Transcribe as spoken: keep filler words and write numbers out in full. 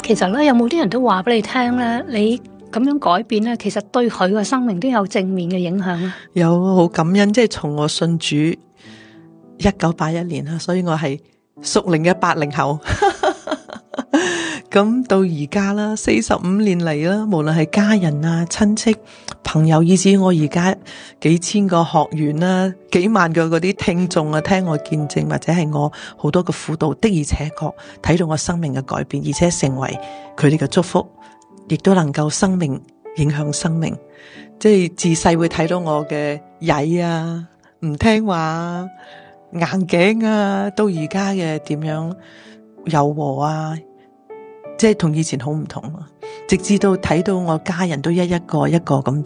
其實咧，有冇啲人都話俾你聽咧？你咁樣改變咧，其實對佢嘅生命都有正面嘅影響咧。 有，好感恩，即係從我信主一九八一年啦，所以我係屬靈嘅八零後。咁到而家啦，四十五年嚟啦，無論係家人啊、親戚、朋友，以至我而家幾千個學員啦、幾萬個嗰啲聽眾啊，聽我見證，或者係我好多個輔導，的而且確睇到我生命嘅改變，而且成為佢哋嘅祝福，亦都能夠生命影響生命。即係自細會睇到我嘅曳啊、唔聽話啊、硬頸啊，到而家嘅點樣柔和啊，即係同以前好唔同啊！直至到睇到我家人都一一個一個咁